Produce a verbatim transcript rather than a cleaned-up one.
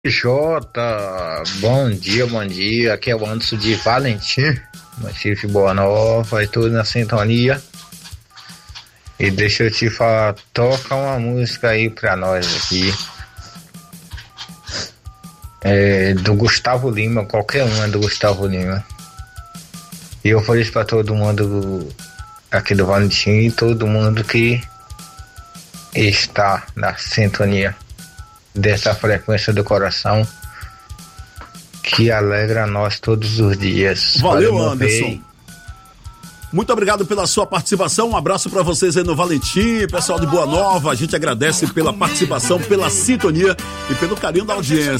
Jota, bom dia, bom dia. Aqui é o Anderson de Valentim, município de Boa Nova, e tudo na sintonia. E deixa eu te falar, toca uma música aí pra nós aqui. É, do Gustavo Lima, qualquer uma do Gustavo Lima. E eu falei isso pra todo mundo aqui do Valentim e todo mundo que está na sintonia dessa frequência do coração que alegra nós todos os dias. Valeu, Valeu Anderson. Rei. Muito obrigado pela sua participação. Um abraço para vocês aí no Valentim, pessoal de Boa Nova. A gente agradece pela participação, pela sintonia e pelo carinho da audiência.